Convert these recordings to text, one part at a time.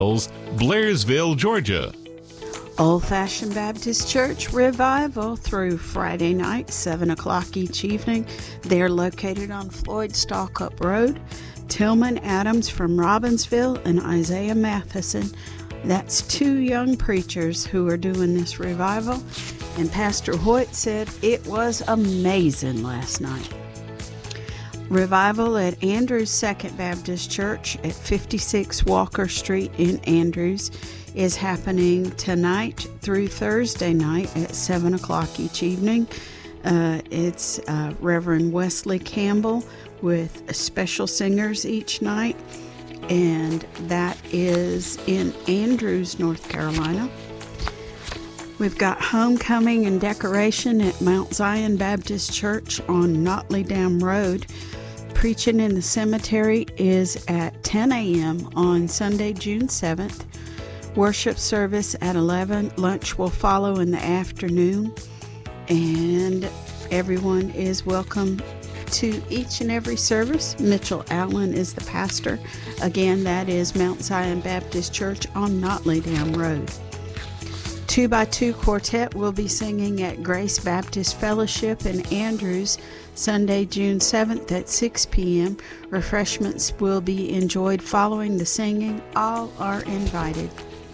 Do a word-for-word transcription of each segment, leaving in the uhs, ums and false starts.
Blairsville, Georgia. Old Fashioned Baptist Church Revival through Friday night, seven o'clock each evening. They're located on Floyd Stalkup Road. Tillman Adams from Robbinsville and Isaiah Matheson. That's two young preachers who are doing this revival. And Pastor Hoyt said it was amazing last night. Revival at Andrews Second Baptist Church at fifty-six Walker Street in Andrews is happening tonight through Thursday night at seven o'clock each evening. Uh, it's uh, Reverend Wesley Campbell with special singers each night, and that is in Andrews, North Carolina. We've got homecoming and decoration at Mount Zion Baptist Church on Notley Dam Road. Preaching in the cemetery is at ten a.m. on Sunday, June seventh. Worship service at eleven. Lunch will follow in the afternoon. And everyone is welcome to each and every service. Mitchell Allen is the pastor. Again, that is Mount Zion Baptist Church on Notley Dam Road. Two by Two Quartet will be singing at Grace Baptist Fellowship in Andrews Sunday, June seventh at six p.m. Refreshments will be enjoyed following the singing. All are invited.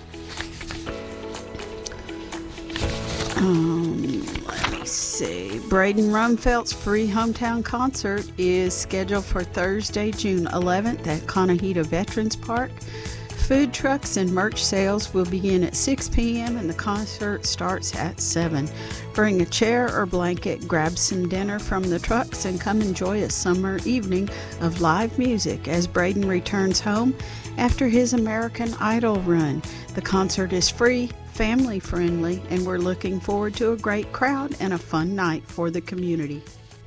Um, let me see. Braden Rumfeld's free hometown concert is scheduled for Thursday, June eleventh at Conahita Veterans Park. Food trucks and merch sales will begin at six p.m. and the concert starts at seven. Bring a chair or blanket, grab some dinner from the trucks, and come enjoy a summer evening of live music as Braden returns home after his American Idol run. The concert is free, family friendly, and we're looking forward to a great crowd and a fun night for the community.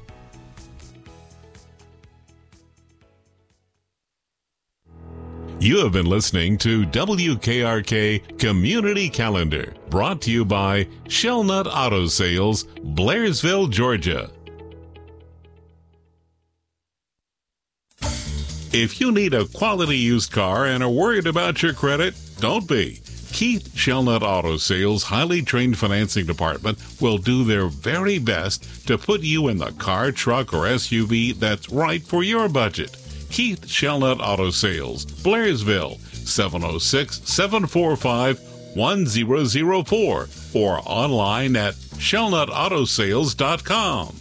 You have been listening to W K R K Community Calendar, brought to you by Shellnut Auto Sales, Blairsville, Georgia. If you need a quality used car and are worried about your credit, don't be. Keith Shellnut Auto Sales' highly trained financing department will do their very best to put you in the car, truck, or S U V that's right for your budget. Keith Shellnut Auto Sales, Blairsville, seven oh six, seven four five, one zero zero four, or online at shellnut auto sales dot com.